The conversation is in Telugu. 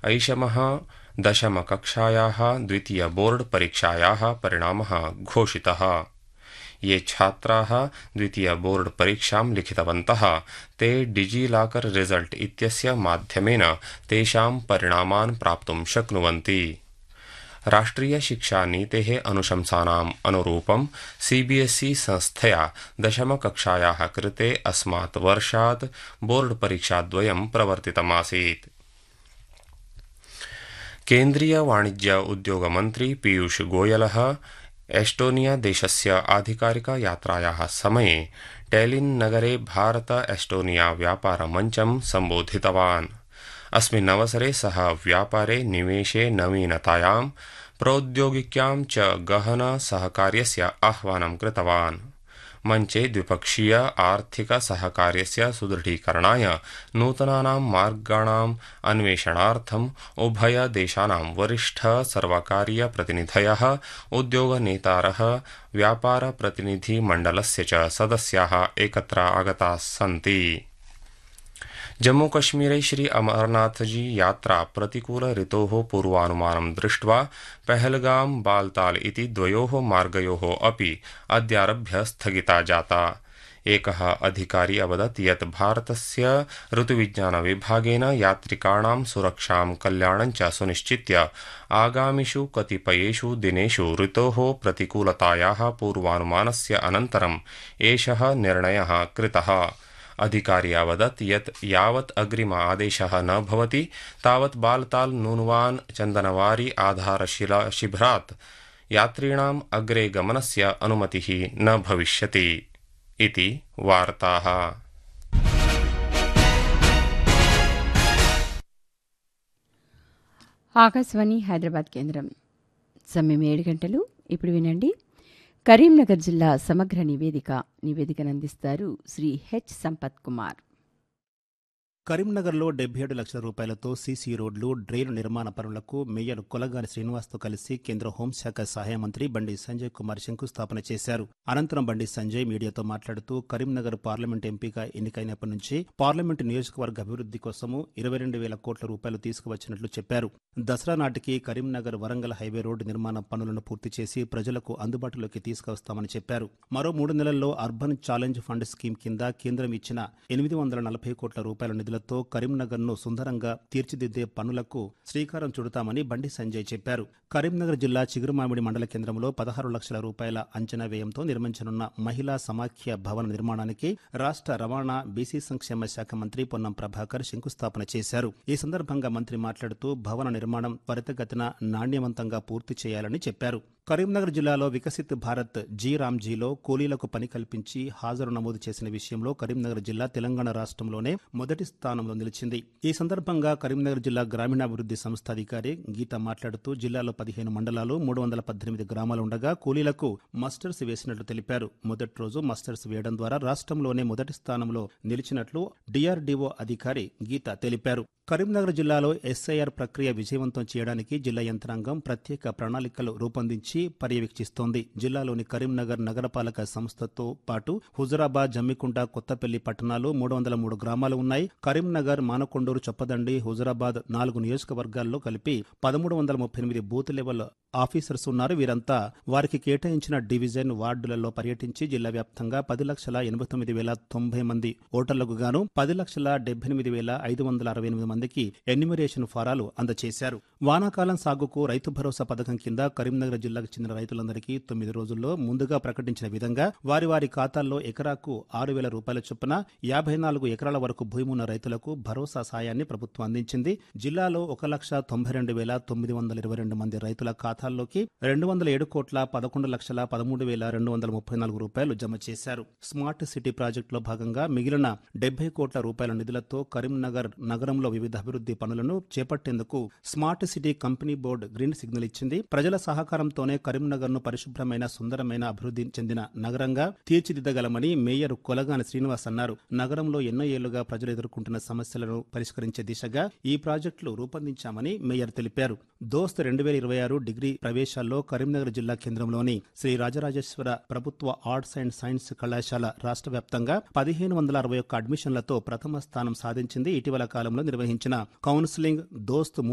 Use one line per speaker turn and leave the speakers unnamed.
ऐषमः दशमकक्षायाः द्वितीय बोर्ड परीक्षायाः परिणामः घोषितः। ये छात्राः द्वितीय बोर्ड परीक्षां लिखितवन्तः ते डिजिलाकर रिजल्ट इत्यस्य माध्यमेन तेषां परिणामान् प्राप्तुं शक्नुवन्ति। राष्ट्रिय शिक्षा नीतेः अनुशंसानाम् अनुरूपं सीबीएसई संस्थया दशमकक्षायाः कृते अस्मात् वर्षात् बोर्ड परीक्षाद्वयं प्रवर्तितमासीत्। केन्द्रीय वाणिज्य उद्योग मन्त्री पीयूष गोयलः एस्टोनिया देशस्य आधिकारिक यात्रायाः समये टेलिन् नगरे भारत एस्टोनिया व्यापार मञ्चं सम्बोधितवान्। अस्मिन् अवसरे सः व्यापारे निवेशे नवीनतायां प्रौद्योगिक्यां च गहन सहकार्यस्य आह्वानं कृतवान्। मञ्चे द्विपक्षीय आर्थिक सहकार्यस्य सुदृढीकरणाय नूतनानां मार्गाणाम् अन्वेषणार्थम् उभय देशानां वरिष्ठ सर्वकारीय प्रतिनिधयः, उद्योगनेतारः, व्यापार प्रतिनिधि मण्डलस्य च सदस्याः एकत्र आगताः सन्ति। जम्मूकश्मीरे श्री अमरनाथजी यात्रा प्रतिकूल ऋतोः पूर्वानुमानं दृष्ट्वा पहलगाम बालताल इति द्वयोः मार्गयोः अपि अद्यारभ्य स्थगिता जाता। एकः अधिकारी अवदत् यत् भारतस्य ऋतुविज्ञानविभागेन यात्रिकाणां सुरक्षां कल्याणं च सुनिश्चित्य आगामिषु कतिपयेषु दिनेषु ऋतोः प्रतिकूलतायाः पूर्वानुमानस्य अनन्तरम् एषः निर्णयः कृतः। अधिकारी अवदत् यत् यावत् अग्रिम आदेशः न भवति तावत् बालताल नूनवान चन्दनवारी आधारशिला शिबिरात् यात्रिणाम् अग्रे गमनस्य अनुमतिः न भविष्यति इति वार्ताः।
ఆకాశవాణి హైదరాబాద్ కేంద్రం సమయం 7 గంటలు. ఇప్పుడు వినండి కరీంనగర్ జిల్లా సమగ్ర నివేదికను అందిస్తారు శ్రీ హెచ్ సంపత్ కుమార్.
కరీంనగర్లో 77 లక్షల రూపాయలతో సీసీ రోడ్లు, డ్రైన్ నిర్మాణ పనులకు మేయర్ కొలగాని శ్రీనివాస్తో కలిసి కేంద్ర హోంశాఖ సహాయ మంత్రి బండి సంజయ్ కుమార్ శంకుస్థాపన చేశారు. అనంతరం బండి సంజయ్ మీడియాతో మాట్లాడుతూ కరీంనగర్ పార్లమెంట్ ఎంపీగా ఎన్నికైనప్పటి నుంచి పార్లమెంటు నియోజకవర్గ అభివృద్ధి కోసము 22,000 కోట్ల రూపాయలు తీసుకువచ్చినట్లు చెప్పారు. దసరా నాటికి కరీంనగర్ వరంగల్ హైవే రోడ్డు నిర్మాణ పనులను పూర్తి చేసి ప్రజలకు అందుబాటులోకి తీసుకువస్తామని చెప్పారు. మరో 3 నెలల్లో అర్బన్ ఛాలెంజ్ ఫండ్ స్కీమ్ కింద కేంద్రం ఇచ్చిన 840 కోట్ల రూపాయల నిధులతో కరీంనగర్ను సుందరంగా తీర్చిదిద్దే పనులకు శ్రీకారం చుడతామని బండి సంజయ్ చెప్పారు. కరీంనగర్ జిల్లా చిగురుమామిడి మండల కేంద్రంలో 16 లక్షల రూపాయల అంచనా వ్యయంతో నిర్మించనున్న మహిళా సమాఖ్య భవన నిర్మాణానికి రాష్ట్ర రవాణా, బీసీ సంక్షేమ శాఖ మంత్రి పొన్నం ప్రభాకర్ శంకుస్థాపన చేశారు. ఈ సందర్భంగా మంత్రి మాట్లాడుతూ భవన నిర్మాణం త్వరితగతిన నాణ్యవంతంగా పూర్తి చేయాలని చెప్పారు. కరీంనగర్ జిల్లాలో వికసిత్ భారత్ రామ్జీలో కూలీలకు పని కల్పించి హాజరు నమోదు చేసిన విషయంలో కరీంనగర్ జిల్లా తెలంగాణ రాష్ట్రంలోనే మొదటి స్థానంలో నిలిచింది. ఈ సందర్భంగా కరీంనగర్ జిల్లా గ్రామీణాభివృద్ధి సంస్థ అధికారి గీత మాట్లాడుతూ జిల్లాలో 15 మండలాలు, 318 గ్రామాలు ఉండగా కూలీలకు మస్టర్స్ వేసినట్లు తెలిపారు. మొదటి రోజు మస్టర్స్ వేయడం ద్వారా రాష్ట్రంలోనే మొదటి స్థానంలో నిలిచినట్లు డిఆర్డీఓ అధికారి గీత తెలిపారు. కరీంనగర్ జిల్లాలో ఎస్ఐఆర్ ప్రక్రియ విజయవంతం చేయడానికి జిల్లా యంత్రాంగం ప్రత్యేక ప్రణాళికలు రూపొందించి పర్యవేక్షిస్తోంది. జిల్లాలోని కరీంనగర్ నగరపాలక సంస్థతో పాటు హుజురాబాద్, జమ్మికుంట, కొత్తపల్లి పట్టణాలు 303 గ్రామాలు ఉన్నాయి. కరీంనగర్, మానకొండూరు, చొప్పదండి, హుజురాబాద్ 4 నియోజకవర్గాల్లో కలిపి 1338 బూత్ లెవెల్ ఆఫీసర్స్ ఉన్నారు. వీరంతా వారికి కేటాయించిన డివిజన్, వార్డులలో పర్యటించి జిల్లా వ్యాప్తంగా 10,89,090 మంది ఓటర్లకు గాను 10,78,568 మందికి ఎన్యూమరేషన్ ఫారాలు అందజేశారు. వానాకాలం సాగుకు రైతు భరోసా పథకం కింద కరీంనగర్ జిల్లాకు చెందిన రైతులందరికీ 9 రోజుల్లో ముందుగా ప్రకటించిన విధంగా వారి ఖాతాల్లో ఎకరాకు 6,000 రూపాయల చొప్పున 54 ఎకరాల వరకు భూమి ఉన్న రైతులకు భరోసా సాయాన్ని ప్రభుత్వం అందించింది. జిల్లాలో 1,92,922 మంది రైతుల ఖాతాల్లోకి 207,11,13,234 రూపాయలు జమ చేశారు. స్మార్ట్ సిటీ ప్రాజెక్టులో భాగంగా మిగిలిన 70 కోట్ల రూపాయల నిధులతో కరీంనగర్ నగరంలో వివిధ అభివృద్ధి పనులను చేపట్టేందుకు smart city company board green signal ఇచ్చింది. ప్రజల సహకారంతోనే కరీంనగర్ను పరిశుభ్రమైన, సుందరమైన, అభివృద్ధి చెందిన నగరంగా తీర్చిదిద్దగలమని మేయర్ కొలగాని శ్రీనివాస్ అన్నారు. నగరంలో ఎన్నో ఏళ్లుగా ప్రజలు ఎదుర్కొంటున్న సమస్యలను పరిష్కరించే దిశగా ఈ ప్రాజెక్టులు రూపొందించామని మేయర్ తెలిపారు. దోస్త్ 2026 డిగ్రీ ప్రవేశాల్లో కరీంనగర్ జిల్లా కేంద్రంలోని శ్రీ రాజరాజేశ్వర ప్రభుత్వ ఆర్ట్స్ అండ్ సైన్స్ కళాశాల రాష్ట్ర వ్యాప్తంగా 1,561 అడ్మిషన్లతో ప్రథమ స్థానం సాధించింది. ఇటీవల కాలంలో నిర్వహించిన కౌన్సిలింగ్ దోస్త్